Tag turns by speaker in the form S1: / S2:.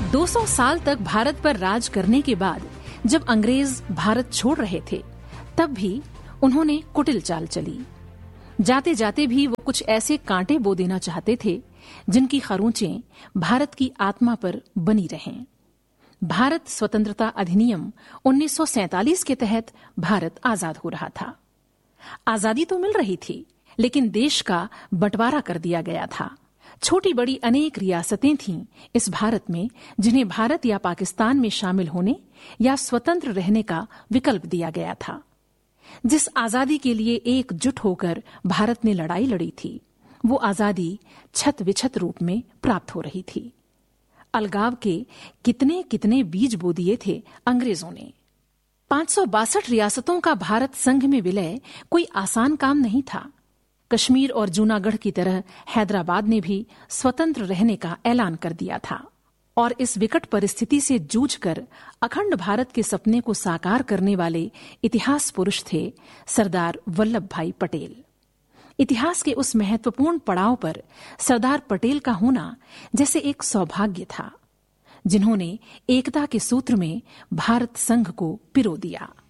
S1: 200 साल तक भारत पर राज करने के बाद जब अंग्रेज भारत छोड़ रहे थे, तब भी उन्होंने कुटिल चाल चली। जाते जाते भी वो कुछ ऐसे कांटे बो देना चाहते थे जिनकी खरोंचें भारत की आत्मा पर बनी रहें। भारत स्वतंत्रता अधिनियम 1947 के तहत भारत आजाद हो रहा था। आजादी तो मिल रही थी, लेकिन देश का बंटवारा कर दिया गया था। छोटी बड़ी अनेक रियासतें थीं इस भारत में, जिन्हें भारत या पाकिस्तान में शामिल होने या स्वतंत्र रहने का विकल्प दिया गया था। जिस आजादी के लिए एकजुट होकर भारत ने लड़ाई लड़ी थी, वो आजादी छत विछत रूप में प्राप्त हो रही थी। अलगाव के कितने कितने बीज बो दिए थे अंग्रेजों ने। 562 रियासतों का भारत संघ में विलय कोई आसान काम नहीं था। कश्मीर और जूनागढ़ की तरह हैदराबाद ने भी स्वतंत्र रहने का ऐलान कर दिया था और इस विकट परिस्थिति से जूझकर अखंड भारत के सपने को साकार करने वाले इतिहास पुरुष थे सरदार वल्लभ भाई पटेल। इतिहास के उस महत्वपूर्ण पड़ाव पर सरदार पटेल का होना जैसे एक सौभाग्य था, जिन्होंने एकता के सूत्र में भारत संघ को पिरो दिया।